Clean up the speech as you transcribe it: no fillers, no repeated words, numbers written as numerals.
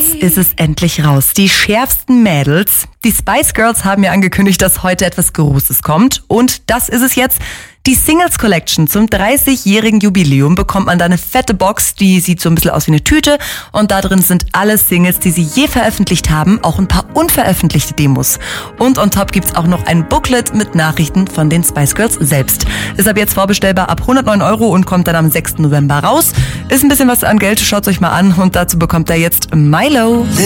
Jetzt ist es endlich raus. Die schärfsten Mädels. Die Spice Girls haben ja angekündigt, dass heute etwas Großes kommt. Und das ist es jetzt. Die Singles Collection zum 30-jährigen Jubiläum bekommt man da eine fette Box, die sieht so ein bisschen aus wie eine Tüte. Und da drin sind alle Singles, die sie je veröffentlicht haben, auch ein paar unveröffentlichte Demos. Und on top gibt's auch noch ein Booklet mit Nachrichten von den Spice Girls selbst. Ist ab jetzt vorbestellbar ab 109 € und kommt dann am 6. November raus. Ist ein bisschen was an Geld, schaut's euch mal an. Und dazu bekommt er jetzt Milo.